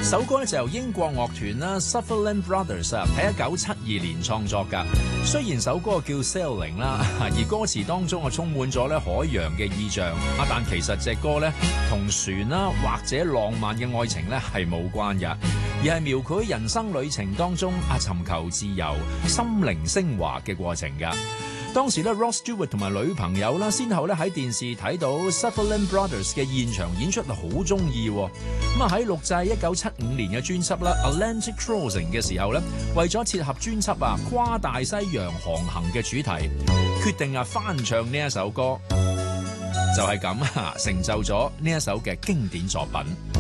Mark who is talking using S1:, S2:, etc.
S1: 首歌咧就由英國樂團啦 Sutherland Brothers 喺1972年創作㗎。雖然首歌叫 Sailing 啦，而歌詞當中充滿咗咧海洋嘅意象，但其實隻歌咧同船啦或者浪漫嘅愛情咧係冇關嘅，而係描繪人生旅程當中尋求自由、心靈升華嘅過程㗎。當時咧 Rod Stewart 同埋女朋友啦，先後咧喺電視睇到 Sutherland Brothers 嘅現場演出，好中意。咁喺錄製1975年嘅專輯啦 Atlantic Crossing 嘅時候咧，為咗切合專輯跨大西洋航行嘅主題，決定翻唱呢一首歌，就係咁成就咗呢一首嘅經典作品。